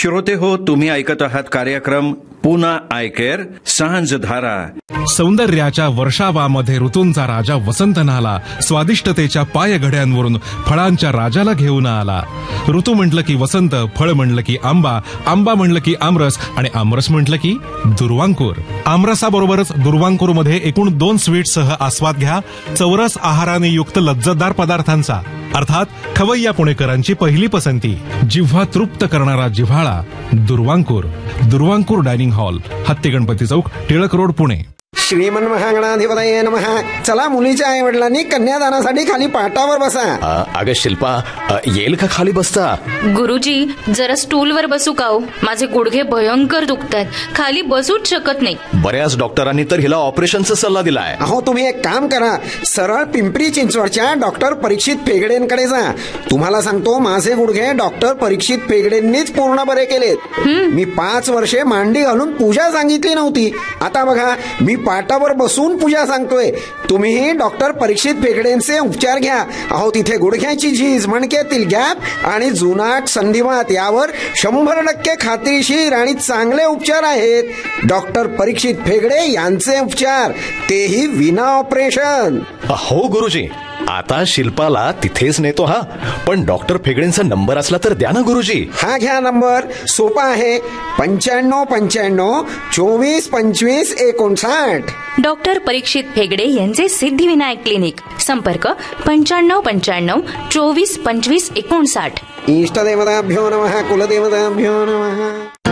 श्रोते हो, तुम्ही ऐकत आहात कार्यक्रम पुना आय केअर सांझधारा. सौंदर्याच्या वर्षावामध्ये ऋतूंचा राजा वसंत नाला, स्वादिष्टतेच्या पायघड्यांवरून फळांच्या राजाला घेऊन आला. ऋतू म्हटलं की वसंत, फळ म्हणलं की आंबा, आंबा म्हणलं की आमरस आणि आमरस म्हटलं की दुर्वांकूर. आमरसाबरोबरच दुर्वांकूरमध्ये एकूण 2 स्वीटसह आस्वाद घ्या चौरस आहाराने युक्त लज्जतदार पदार्थांचा. अर्थात खवय्या पुणेकरांची पहिली पसंती, जिव्हा तृप्त करणारा जिव्हाळा दुर्वांकूर. दुर्वांकूर डायनिंग हॉल, हत्ती गणपती चौक, टिळक रोड, पुणे. श्रीमन महागणाधिपतये नमः. चला, मुलीच्या आई वडिलांनी कन्यादानासाठी खाली पाटावर बसा. अगं शिल्पा, येईल का खाली बसता? गुरुजी, जरा स्टूलवर बसू का हो? माझे गुडघे भयंकर दुखतात, खाली बसूच शकत नाही. बऱ्याच डॉक्टरांनी तर हिला ऑपरेशनचा सल्ला दिलाय. अहो, तुम्ही एक काम करा, सरळ पिंपरी चिंचवडच्या डॉक्टर परीक्षित फेगडेंकडे जा. तुम्हाला सांगतो, माझे गुडघे डॉक्टर परीक्षित फेगडेंनीच पूर्ण बरे केलेत. मी 5 वर्षे मांडी घालून पूजा सांगितली नव्हती. आता बघा, मी पाटावर बसून पूजा सांगतोय. तुम्हीही डॉक्टर परीक्षित फेगडेंचे उपचार घ्या. अहो, तिथे गुडघ्याची झीज, मणक्यातील गॅप आणि जुनाट संधिवात यावर 100% खात्रीशीर आणि चांगले उपचार आहेत. डॉक्टर परीक्षित फेगडे यांचे उपचार, तेही विना ऑपरेशन. हो गुरुजी, आता शिल्पाला तिथेच नेतो. हा, पण डॉक्टर फेगडेंचा नंबर असला तर द्या ना गुरुजी. हा घ्या नंबर, सोपा आहे, 9595 24 25 59. डॉक्टर परीक्षित फेगडे यांचे सिद्धिविनायक क्लिनिक. संपर्क 9595 24 25 59. इष्टदेवताभ्यो नमः, कुलदेवताभ्यो नमः.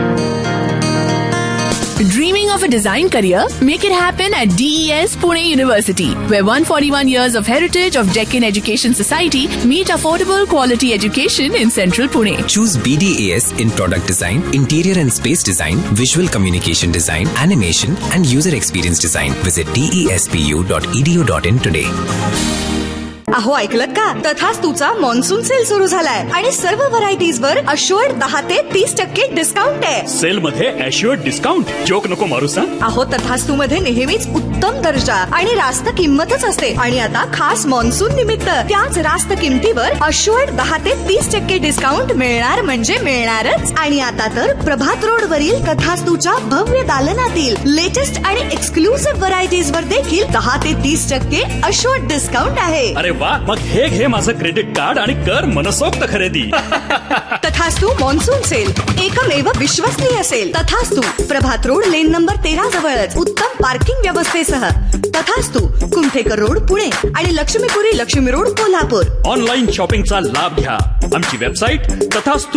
Dreaming of a design career? Make it happen at DES Pune University, where 141 years of heritage of Deccan Education Society meet affordable quality education in central Pune. Choose BDAS in product design, interior and space design, visual communication design, animation and user experience design. Visit despu.edu.in today. अहो, ऐकलत का? तथास्तूचा monsoon sale सुरू झालाय आणि सर्व varieties वर assured 10 ते 30% discount आहे. Sale मध्ये अश्युअर्ड डिस्काउंट? जोक नको मारू सा. अहो, तथास्तू मध्ये नेहमीच उत्तम दर्जा आणि रास्त किंमतच असते आणि आता खास मॉन्सून निमित्त त्याच रास्त किमतीवर अश्युअर्ड 10 ते 30% डिस्काउंट मिळणार म्हणजे मिळणारच. आणि आता तर प्रभात रोड वरील तथास्तूच्या भव्य दालनातील लेटेस्ट आणि एक्सक्लुसिव्ह व्हरायटीज वर देखील 10 ते 30% अश्युअर्ड डिस्काउंट आहे. अरे वा, मग हे घे माझं क्रेडिट कार्ड आणि कर मनसोक्त खरेदी. तथास्तू मॉन्सून सेल, एकमेव विश्वसनीय सेल. तथास्तू, प्रभात रोड, लेन नंबर 13 जवळच, उत्तम पार्किंग व्यवस्थेसह. तथास्तू, कुमठेकर रोड, पुणे आणि लक्ष्मीपुरी लक्ष्मी रोड, कोल्हापूर. ऑनलाईन शॉपिंगचा लाभ घ्या. आमची वेबसाईट तथास्तू